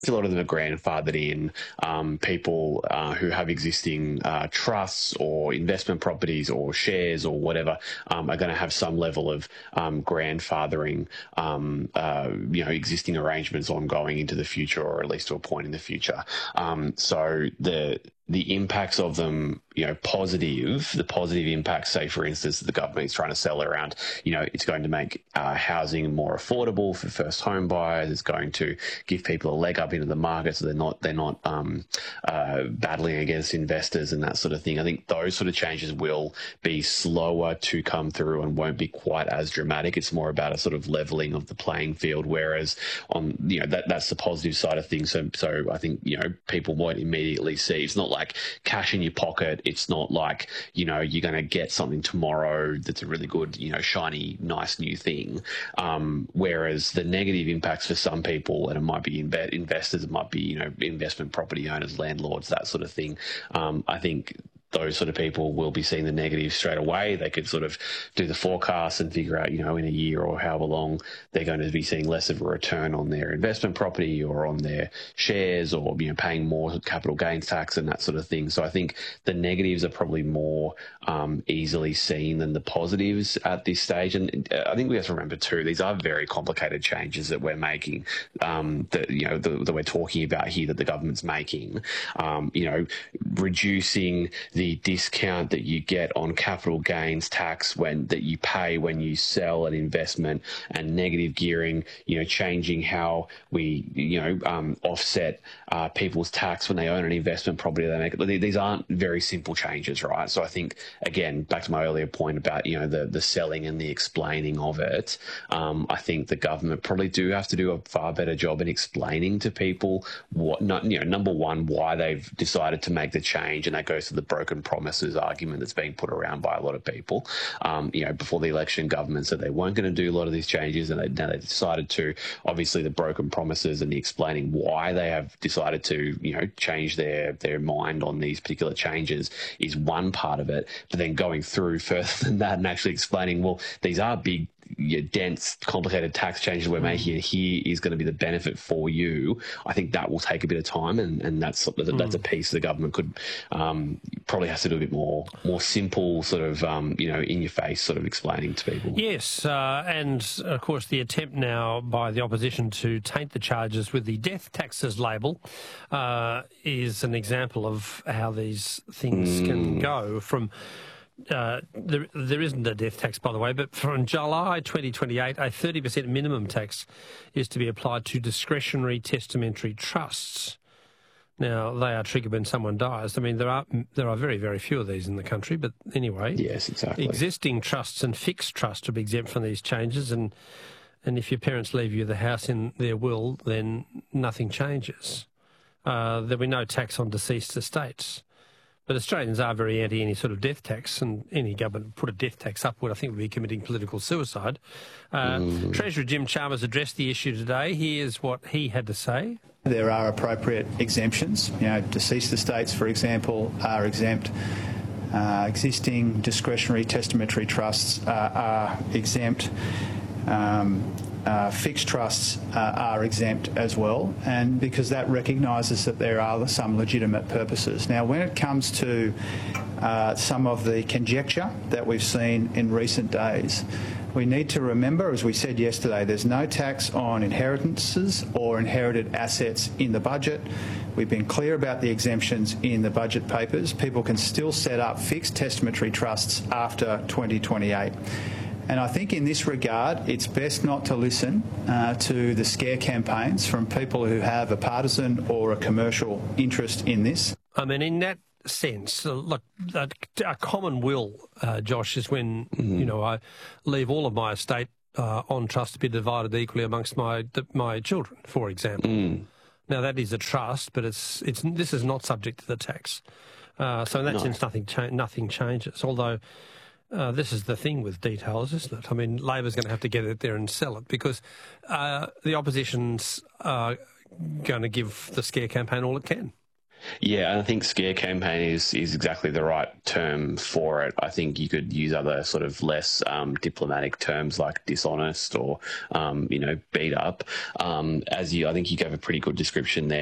a lot of them are grandfathered in. People who have existing trusts or investment properties or shares or whatever are going to have some level of grandfathering, existing arrangements ongoing into the future, or at least to a point in the future. So the impacts of them, the positive impacts, say, for instance, the government is trying to sell around, it's going to make housing more affordable for first home buyers. It's going to give people a leg up into the market, so they're not battling against investors and that sort of thing. I think those sort of changes will be slower to come through and won't be quite as dramatic. It's more about a sort of leveling of the playing field, whereas on, that's the positive side of things. So I think, people won't immediately see. It's not like cash in your pocket. It's not like, you're going to get something tomorrow that's a really good, shiny, nice new thing. Whereas the negative impacts for some people, and it might be investors, it might be, investment property owners, landlords, that sort of thing. I think those sort of people will be seeing the negatives straight away. They could sort of do the forecast and figure out, in a year or however long, they're going to be seeing less of a return on their investment property or on their shares, or, paying more capital gains tax and that sort of thing. So I think the negatives are probably more easily seen than the positives at this stage. And I think we have to remember too, these are very complicated changes that we're making, that we're talking about here, that the government's making. Reducing the discount that you get on capital gains tax that you pay when you sell an investment, and negative gearing, changing how we, offset people's tax when they own an investment property they make. These aren't very simple changes, right? So I think, again, back to my earlier point about, the selling and the explaining of it, I think the government probably do have to do a far better job in explaining to people number one, why they've decided to make the change, and that goes to the broken promises argument that's being put around by a lot of people. Before the election, government said they weren't going to do a lot of these changes, and now they decided to. Obviously, the broken promises and the explaining why they have decided to, change their mind on these particular changes is one part of it. But then going through further than that and actually explaining, well, these are big, dense, complicated tax changes we're making, and here is going to be the benefit for you. I think that will take a bit of time, and that's a piece the government could probably has to do a bit more simple, sort of in your face sort of explaining to people. Yes, and of course the attempt now by the opposition to taint the charges with the death taxes label is an example of how these things can go from. There isn't a death tax, by the way, but from July 2028, a 30% minimum tax is to be applied to discretionary testamentary trusts. Now, they are triggered when someone dies. I mean, there are very, very few of these in the country, but anyway. Yes, exactly. Existing trusts and fixed trusts will be exempt from these changes, and if your parents leave you the house in their will, then nothing changes. There'll be no tax on deceased estates. But Australians are very anti any sort of death tax, and any government put a death tax upward, I think, would be committing political suicide. Treasurer Jim Chalmers addressed the issue today. Here's what he had to say. There are appropriate exemptions. Deceased estates, for example, are exempt. Existing discretionary testamentary trusts are exempt. Fixed trusts are exempt as well, and because that recognises that there are some legitimate purposes. Now, when it comes to some of the conjecture that we've seen in recent days, we need to remember, as we said yesterday, there's no tax on inheritances or inherited assets in the budget. We've been clear about the exemptions in the budget papers. People can still set up fixed testamentary trusts after 2028. And I think in this regard, it's best not to listen to the scare campaigns from people who have a partisan or a commercial interest in this. I mean, in that sense, look, a common will, Josh, is when, I leave all of my estate on trust to be divided equally amongst my children, for example. Now, that is a trust, but this is not subject to the tax. So in that sense, nothing changes, although... this is the thing with details, isn't it? I mean, Labor's going to have to get it there and sell it, because the opposition's going to give the scare campaign all it can. Yeah, and I think scare campaign is exactly the right term for it. I think you could use other sort of less diplomatic terms like dishonest or beat up. I think you gave a pretty good description there.